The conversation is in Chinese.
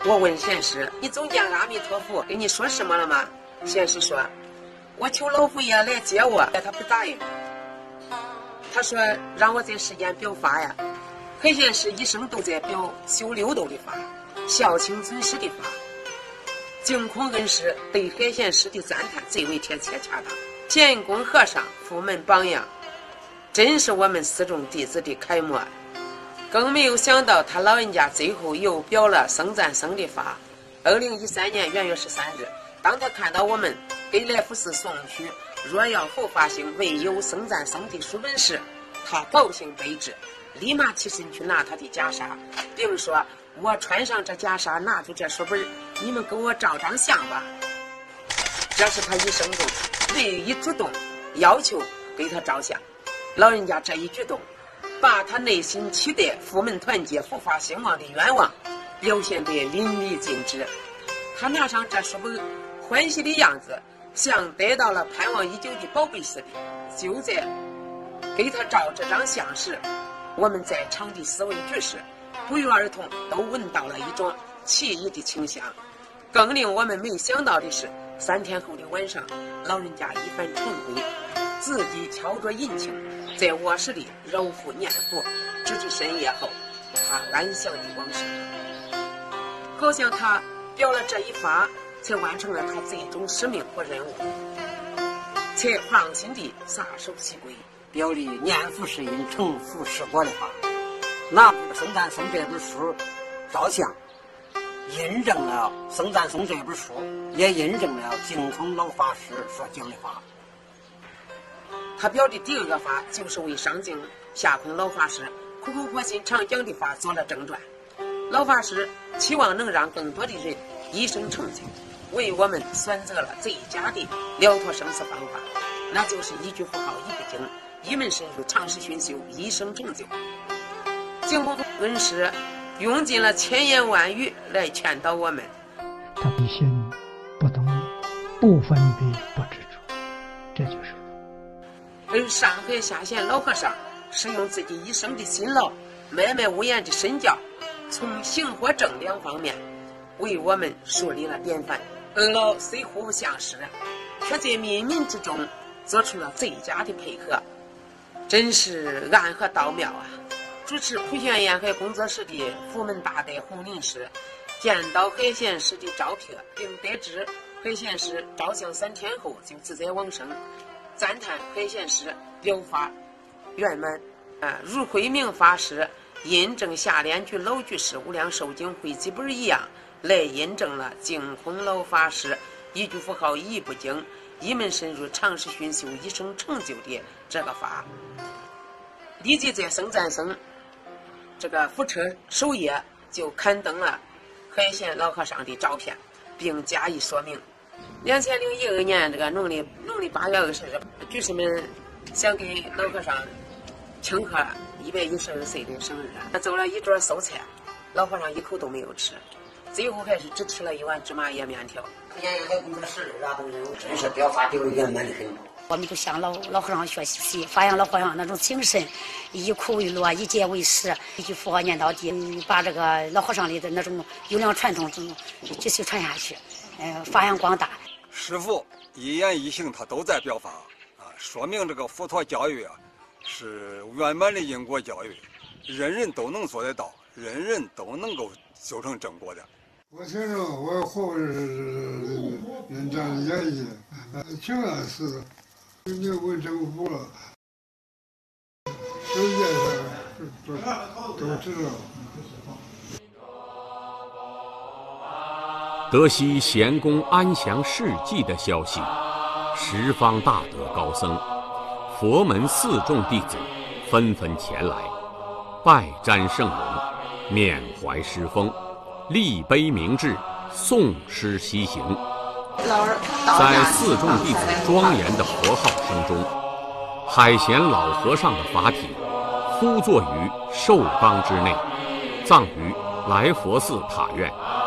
我问贤师：“你总见阿弥陀佛跟你说什么了吗？”贤师说：“我求老佛爷来接我。”他不答应。他说：“让我在世间表法呀。”黑贤师一生都在表修六道的法，孝亲尊师的法。净空恩师对黑贤师的赞叹最为贴切恰当。贤公和尚佛门榜样，真是我们四众弟子的楷模。更没有想到他老人家最后又表了僧赞僧的法。2013年元月13日，当他看到我们给来福寺送去若要佛法兴唯有僧赞僧的书本时，他高兴悲之，立马起身去拿他的袈裟，并说：“我穿上这袈裟，拿出这书本，你们给我照张相吧。”这是他一生中唯一主动要求给他照相。老人家这一举动，把他内心期待佛门团结、佛法兴旺的愿望表现得淋漓尽致。他拿上这书本，欢喜的样子像得到了盼望已久的宝贝似的。就在给他照这张相时，我们在场的四位居士不约而同都闻到了一种奇异的清香。更令我们没想到的是，3天后的晚上，老人家一番晨归，自己敲着引磬，在卧室里揉腹念佛，直至深夜后，他安详的往生。好像他表了这一法，才完成了他最终使命和任务，才放心地撒手西归。 表里念佛是因，成佛是果的法。拿僧赞僧这本书照相，印证了僧赞僧这本书，也印证了净空老法师所讲的法。 他表的第二个法，就是为上净下空老法师苦口婆心常讲的法做了正传。老法师期望能让更多的人一生成就，为我们选择了最佳的了脱生死方法，那就是一句佛号一部经，一门深入，长时熏修，一生成就。净空恩师用尽了千言万语来劝导我们。 他必心不动，不分别，不执着，这就是佛。 而上海下县老和尚是用自己一生的辛劳，默默无言的身教，从行和正两方面为我们树立了典范。二老虽互不相识，却在冥冥之中做出了最佳的配合，真是暗合道妙啊！主持普贤沿海工作室的佛门大德洪林师见到海贤师的照片，并得知海贤师照相3天后就自在往生，赞叹海贤师表法圆满。如慧明法师印证下联居老居士无量寿经汇集本一样，来印证了净空老法师一句佛号一部经，一门深入，长时熏修，一生成就的这个法。立即在僧赞僧这个福车首页就刊登了海贤老和尚的照片，并加以说明。2012年这个农历8月20日，居士们想给老和尚庆贺112岁的生日，他做了一桌素菜，老和尚一口都没有吃，最后还是只吃了一碗芝麻叶面条。 沿海工作室的等人真是表法表圆满的很。 我们就向老和尚学习，发扬老和尚那种精神，以苦为乐，以戒为师，一句佛号念到底，把这个老和尚里的那种优良传统继续传下去，发扬光大。 师父一言一行他都在表法说明这个佛陀教育是圆满的因果教育，人人都能做得到，人人都能够修成正果的。 我听着我后人这样演绎，挺安似的，你问政府了，世界上都知道。 得悉贤公安详事迹的消息，十方大德高僧、佛门4众弟子纷纷前来，拜瞻圣容，缅怀师风，立碑铭志，诵诗西行。在4众弟子庄严的佛号声中，海贤老和尚的法体呼坐于寿冈之内，葬于来佛寺塔院。